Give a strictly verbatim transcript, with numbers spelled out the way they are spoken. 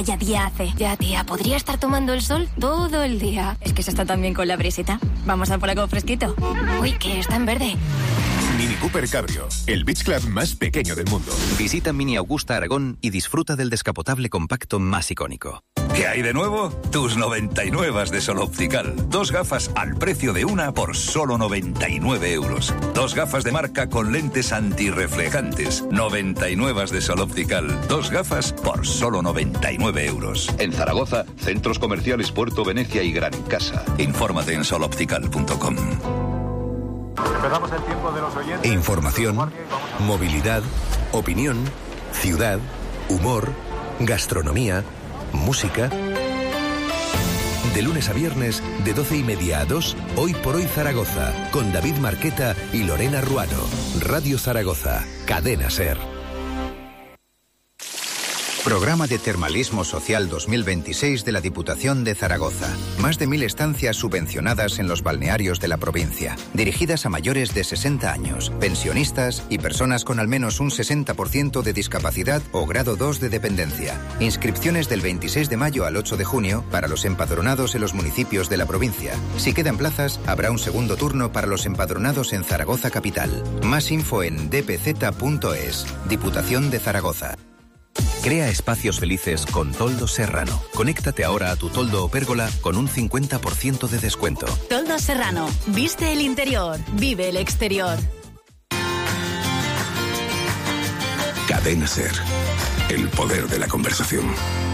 Ya día hace. Ya, tía, podría estar tomando el sol todo el día. Es que se está tan bien con la brisita. Vamos a por algo fresquito. Uy, que está en verde. Mini Cooper Cabrio, el beach club más pequeño del mundo. Visita Mini Augusta Aragón y disfruta del descapotable compacto más icónico. ¿Qué hay de nuevo? Tus noventa y nueve de Sol Optical. Dos gafas al precio de una por solo noventa y nueve euros. Dos gafas de marca con lentes antirreflejantes. noventa y nueve de Sol Optical. Dos gafas por solo noventa y nueve euros. En Zaragoza, centros comerciales Puerto Venecia y Gran Casa. Infórmate en sol optical punto com. Empezamos el tiempo de los oyentes. Información, movilidad, opinión, ciudad, humor, gastronomía, música. De lunes a viernes, de doce y media a dos, Hoy por Hoy Zaragoza, con David Marqueta y Lorena Ruano. Radio Zaragoza, Cadena SER. Programa de Termalismo Social dos mil veintiséis de la Diputación de Zaragoza. Más de mil estancias subvencionadas en los balnearios de la provincia, dirigidas a mayores de sesenta años, pensionistas y personas con al menos un sesenta por ciento de discapacidad o grado dos de dependencia. Inscripciones del veintiséis de mayo al ocho de junio para los empadronados en los municipios de la provincia. Si quedan plazas, habrá un segundo turno para los empadronados en Zaragoza Capital. Más info en d p z punto es. Diputación de Zaragoza. Crea espacios felices con Toldo Serrano. Conéctate ahora a tu toldo o pérgola con un cincuenta por ciento de descuento. Toldo Serrano. Viste el interior, vive el exterior. Cadena SER. El poder de la conversación.